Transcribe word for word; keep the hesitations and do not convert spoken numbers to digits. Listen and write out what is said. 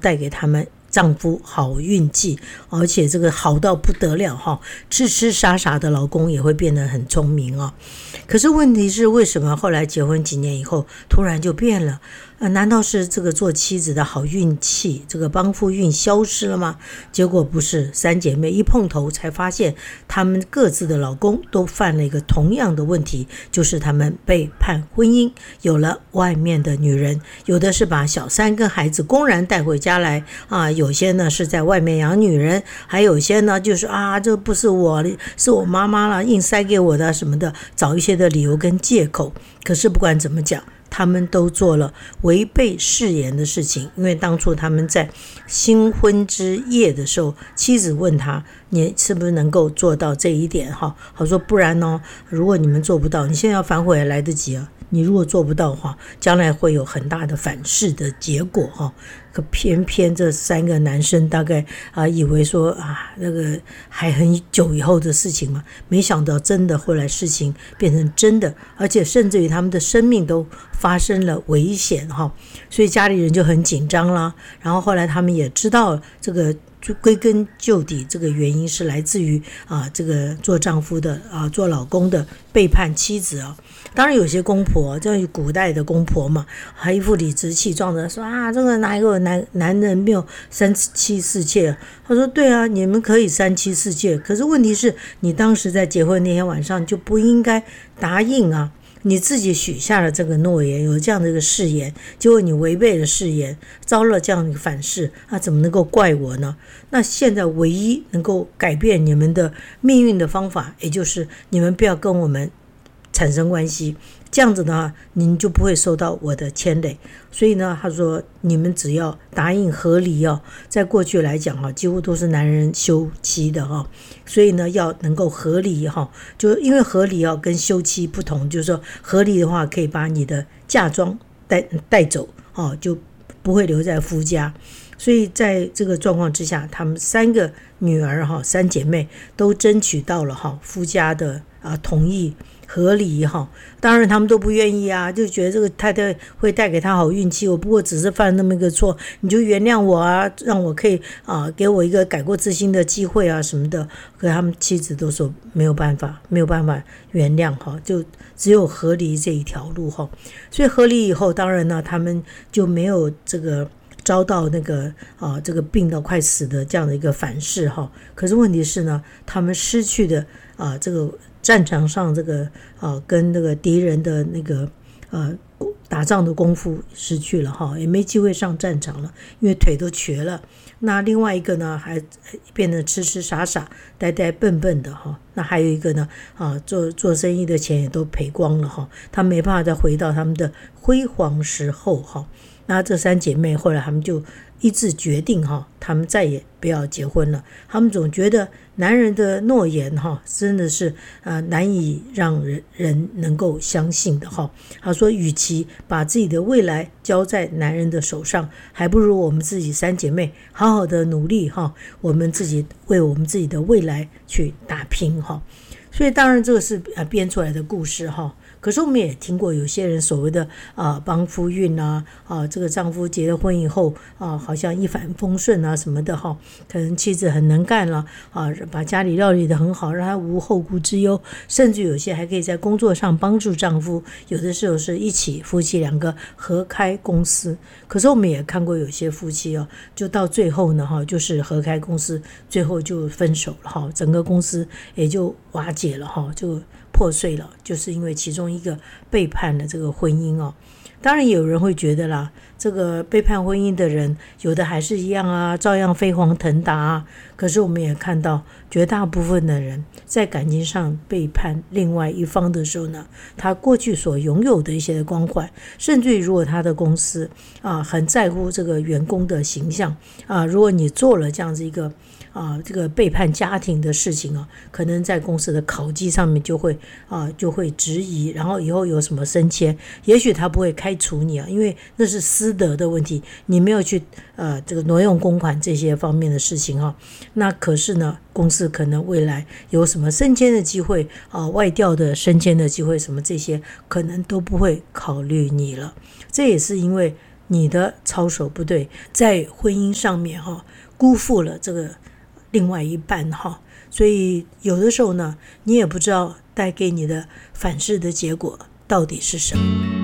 带给他们丈夫好运气，而且这个好到不得了哈，痴痴傻傻的老公也会变得很聪明哦。可是问题是，为什么后来结婚几年以后突然就变了？呃，难道是这个做妻子的好运气，这个帮夫运消失了吗？结果不是，三姐妹一碰头才发现，她们各自的老公都犯了一个同样的问题，就是他们背叛婚姻，有了外面的女人，有的是把小三跟孩子公然带回家来啊，有些呢是在外面养女人，还有些呢就是啊，这不是我，是我妈妈了，硬塞给我的什么的，找一些的理由跟借口。可是不管怎么讲，他们都做了违背誓言的事情。因为当初他们在新婚之夜的时候，妻子问他，你是不是能够做到这一点？他说不然呢，如果你们做不到，你现在要反悔还来得及啊，你如果做不到的话，将来会有很大的反噬的结果哈。可偏偏这三个男生大概啊以为说啊那个还很久以后的事情嘛，没想到真的后来事情变成真的，而且甚至于他们的生命都发生了危险哈，所以家里人就很紧张啦。然后后来他们也知道这个归根究底，这个原因是来自于啊这个做丈夫的啊做老公的背叛妻子啊。当然有些公婆，这样古代的公婆嘛，还一副理直气壮的说啊，这个哪一个男男人没有三妻四妾？他说对啊，你们可以三妻四妾，可是问题是你当时在结婚那天晚上就不应该答应啊。你自己许下了这个诺言，有这样的一个誓言，结果你违背了誓言，遭了这样的一个反噬，那怎么能够怪我呢？那现在唯一能够改变你们的命运的方法，也就是你们不要跟我们产生关系，这样子的话您就不会受到我的牵累。所以呢，他说你们只要答应和离哦，在过去来讲哈，几乎都是男人休妻的哈，所以呢要能够和离哈，就因为和离哦跟休妻不同，就是说和离的话可以把你的嫁妆带带走哦，就不会留在夫家。所以在这个状况之下，他们三个女儿哈，三姐妹都争取到了哈夫家的啊同意和离哈。当然他们都不愿意啊，就觉得这个太太会带给他好运气，我不过只是犯那么一个错，你就原谅我啊，让我可以啊给我一个改过自新的机会啊什么的。可是他们妻子都说没有办法，没有办法原谅哈，就只有和离这一条路哈。所以和离以后，当然呢，他们就没有这个遭到那个啊这个病到快死的这样的一个反噬哈。可是问题是呢，他们失去的啊这个战场上这个啊跟那个敌人的那个呃打仗的功夫失去了哈，也没机会上战场了，因为腿都瘸了。那另外一个呢，还变得痴痴傻傻、呆呆笨笨的哈。那还有一个呢，啊，做做生意的钱也都赔光了哈，他没办法再回到他们的辉煌时候哈。那这三姐妹后来他们就一致决定哈，他们再也不要结婚了。他们总觉得男人的诺言哈，真的是呃难以让人人能够相信的哈。他说，与其把自己的未来交在男人的手上，还不如我们自己三姐妹好好的努力哈，我们自己为我们自己的未来去打拼哈。所以当然这个是呃编出来的故事哈。可是我们也听过有些人所谓的啊、呃、帮夫运啊啊，这个丈夫结了婚以后啊，好像一帆风顺啊什么的哈，可能妻子很能干了啊，把家里料理得很好，让他无后顾之忧，甚至有些还可以在工作上帮助丈夫，有的时候是一起夫妻两个合开公司。可是我们也看过有些夫妻哦，就到最后呢哈，就是合开公司，最后就分手了哈，整个公司也就瓦解了哈，就破碎了，就是因为其中一个背叛了这个婚姻哦。当然有人会觉得啦，这个背叛婚姻的人有的还是一样啊，照样飞黄腾达啊。可是我们也看到绝大部分的人在感情上背叛另外一方的时候呢，他过去所拥有的一些的光环，甚至于如果他的公司啊很在乎这个员工的形象啊，如果你做了这样子一个啊，这个背叛家庭的事情啊，可能在公司的考绩上面就会啊就会质疑，然后以后有什么升迁，也许他不会开除你啊，因为那是私德的问题，你没有去呃这个挪用公款这些方面的事情哈、啊。那可是呢，公司可能未来有什么升迁的机会啊，外调的升迁的机会，什么这些可能都不会考虑你了。这也是因为你的操守不对，在婚姻上面哈辜负了这个另外一半哈，所以有的时候呢，你也不知道带给你的反噬的结果到底是什么。